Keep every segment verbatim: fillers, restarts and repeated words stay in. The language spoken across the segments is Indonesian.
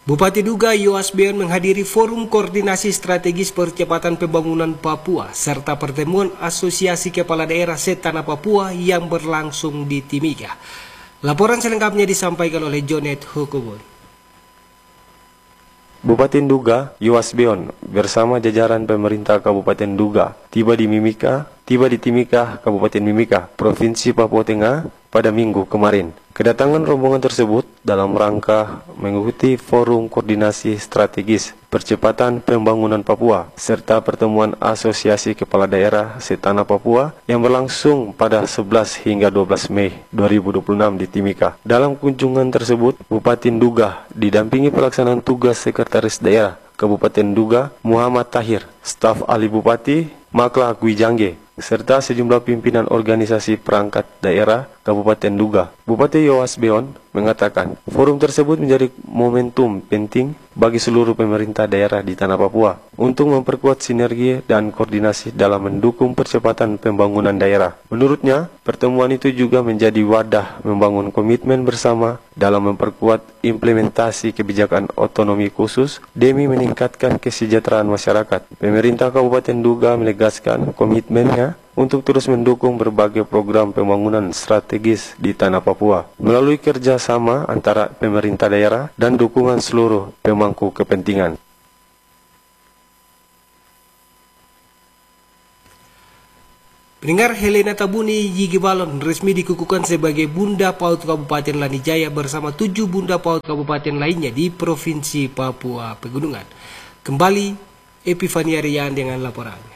Bupati Duga Yoasbeon menghadiri Forum Koordinasi Strategis Percepatan Pembangunan Papua serta pertemuan Asosiasi Kepala Daerah Setanah Papua yang berlangsung di Timika. Laporan selengkapnya disampaikan oleh Jonet Hukubun. Bupati Duga Yoasbeon bersama jajaran pemerintah Kabupaten Duga tiba di Mimika, tiba di Timika, Kabupaten Mimika, Provinsi Papua Tengah pada minggu kemarin. Kedatangan rombongan tersebut dalam rangka mengikuti Forum Koordinasi Strategis Percepatan Pembangunan Papua serta pertemuan Asosiasi Kepala Daerah Setanah Papua yang berlangsung pada sebelas hingga dua belas Mei dua ribu dua puluh enam di Timika. Dalam kunjungan tersebut, Bupati Duga didampingi pelaksanaan tugas Sekretaris Daerah Kabupaten Duga Muhammad Tahir, staf ahli Bupati Makla Gwijangge, serta sejumlah pimpinan organisasi perangkat daerah Kabupaten Duga. Bupati Yoasbeon mengatakan, forum tersebut menjadi momentum penting bagi seluruh pemerintah daerah di tanah Papua untuk memperkuat sinergi dan koordinasi dalam mendukung percepatan pembangunan daerah. Menurutnya, pertemuan itu juga menjadi wadah membangun komitmen bersama dalam memperkuat implementasi kebijakan otonomi khusus demi meningkatkan kesejahteraan masyarakat. Pemerintah Kabupaten Duga menegaskan komitmennya untuk terus mendukung berbagai program pembangunan strategis di tanah Papua melalui kerjasama antara pemerintah daerah dan dukungan seluruh pemangku kepentingan. Pendengar, Helena Tabuni Yigi Balon resmi dikukuhkan sebagai Bunda Paut Kabupaten Lanijaya bersama tujuh Bunda Paut Kabupaten lainnya di Provinsi Papua Pegunungan. Kembali Epifania Rian dengan laporannya.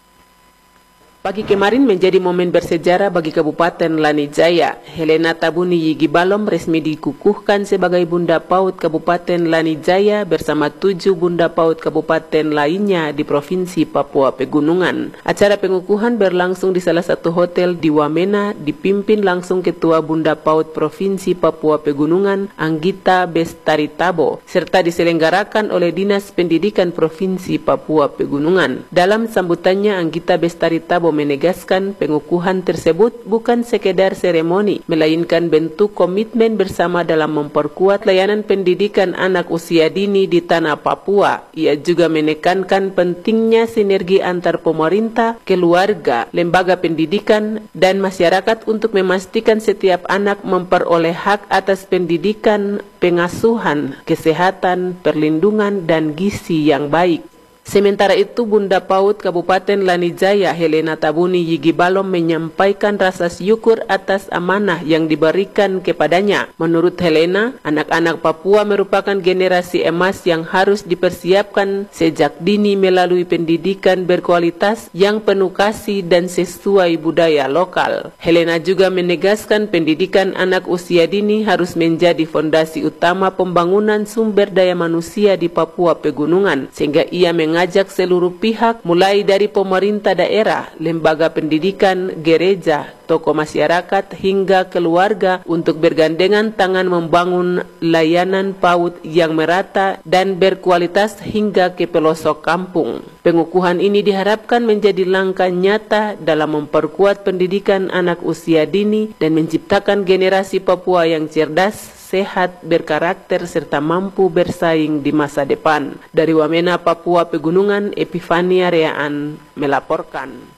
Pagi kemarin menjadi momen bersejarah bagi Kabupaten Lanijaya. Helena Tabuni Yigi Balom resmi dikukuhkan sebagai Bunda Paut Kabupaten Lanijaya bersama tujuh Bunda Paut Kabupaten lainnya di Provinsi Papua Pegunungan. Acara pengukuhan berlangsung di salah satu hotel di Wamena, dipimpin langsung Ketua Bunda Paut Provinsi Papua Pegunungan, Anggita Bestaritabo, serta diselenggarakan oleh Dinas Pendidikan Provinsi Papua Pegunungan. Dalam sambutannya, Anggita Bestaritabo menegaskan pengukuhan tersebut bukan sekedar seremoni, melainkan bentuk komitmen bersama dalam memperkuat layanan pendidikan anak usia dini di tanah Papua. Ia juga menekankan pentingnya sinergi antar pemerintah, keluarga, lembaga pendidikan, dan masyarakat untuk memastikan setiap anak memperoleh hak atas pendidikan, pengasuhan, kesehatan, perlindungan, dan gizi yang baik. Sementara itu, Bunda Paut Kabupaten Lanijaya Helena Tabuni Yigi Balom menyampaikan rasa syukur atas amanah yang diberikan kepadanya. Menurut Helena, anak-anak Papua merupakan generasi emas yang harus dipersiapkan sejak dini melalui pendidikan berkualitas yang penuh kasih dan sesuai budaya lokal. Helena juga menegaskan pendidikan anak usia dini harus menjadi fondasi utama pembangunan sumber daya manusia di Papua Pegunungan, sehingga ia mengajak mengajak seluruh pihak mulai dari pemerintah daerah, lembaga pendidikan, gereja, tokoh masyarakat hingga keluarga untuk bergandengan tangan membangun layanan PAUD yang merata dan berkualitas hingga ke pelosok kampung. Pengukuhan ini diharapkan menjadi langkah nyata dalam memperkuat pendidikan anak usia dini dan menciptakan generasi Papua yang cerdas, sehat, berkarakter, serta mampu bersaing di masa depan. Dari Wamena, Papua Pegunungan, Epifania Reaan melaporkan.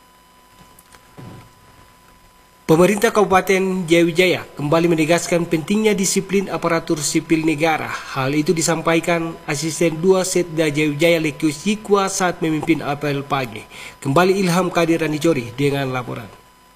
Pemerintah Kabupaten Jayawijaya kembali menegaskan pentingnya disiplin aparatur sipil negara. Hal itu disampaikan Asisten dua Setda Jayawijaya Lekius Yikwa saat memimpin apel pagi. Kembali Ilham Kadiran Dicori dengan laporan.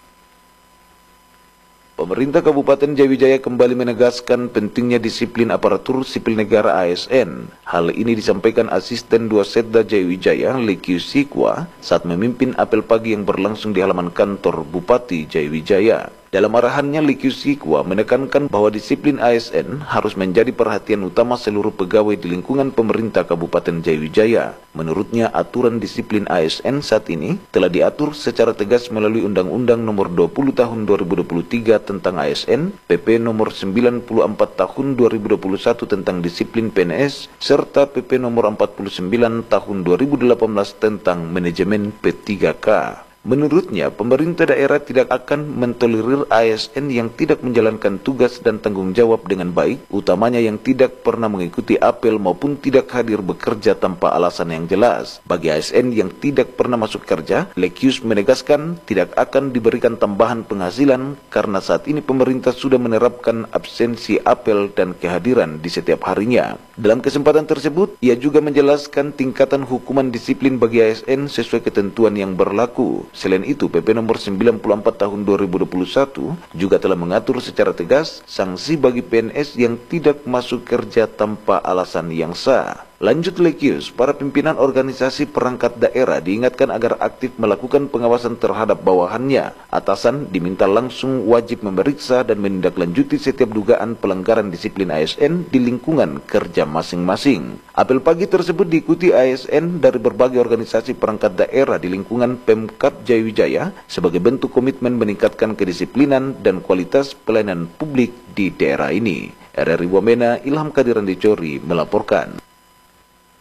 Pemerintah Kabupaten Jayawijaya kembali menegaskan pentingnya disiplin aparatur sipil negara A S N. Hal ini disampaikan Asisten dua Setda Jayawijaya Lekius Yikwa saat memimpin apel pagi yang berlangsung di halaman kantor Bupati Jayawijaya. Dalam arahannya, Lekius Yikwa menekankan bahwa disiplin A S N harus menjadi perhatian utama seluruh pegawai di lingkungan pemerintah Kabupaten Jayawijaya. Menurutnya, aturan disiplin A S N saat ini telah diatur secara tegas melalui Undang-Undang Nomor dua puluh Tahun dua ribu dua puluh tiga tentang A S N, P P Nomor sembilan puluh empat Tahun dua ribu dua puluh satu tentang disiplin P N S, serta P P Nomor empat puluh sembilan Tahun dua ribu delapan belas tentang manajemen P tiga K. Menurutnya, pemerintah daerah tidak akan mentolerir A S N yang tidak menjalankan tugas dan tanggung jawab dengan baik, utamanya yang tidak pernah mengikuti apel maupun tidak hadir bekerja tanpa alasan yang jelas. Bagi A S N yang tidak pernah masuk kerja, Lekius menegaskan tidak akan diberikan tambahan penghasilan karena saat ini pemerintah sudah menerapkan absensi apel dan kehadiran di setiap harinya. Dalam kesempatan tersebut, ia juga menjelaskan tingkatan hukuman disiplin bagi A S N sesuai ketentuan yang berlaku. Selain itu, P P nomor sembilan puluh empat tahun dua ribu dua puluh satu juga telah mengatur secara tegas sanksi bagi P N S yang tidak masuk kerja tanpa alasan yang sah. Lanjut Lekius, para pimpinan organisasi perangkat daerah diingatkan agar aktif melakukan pengawasan terhadap bawahannya. Atasan diminta langsung wajib memeriksa dan menindaklanjuti setiap dugaan pelanggaran disiplin A S N di lingkungan kerja masing-masing. Apel pagi tersebut diikuti A S N dari berbagai organisasi perangkat daerah di lingkungan Pemkab Jayawijaya sebagai bentuk komitmen meningkatkan kedisiplinan dan kualitas pelayanan publik di daerah ini. R R I Wamena, Ilham Kadiran Dicori melaporkan.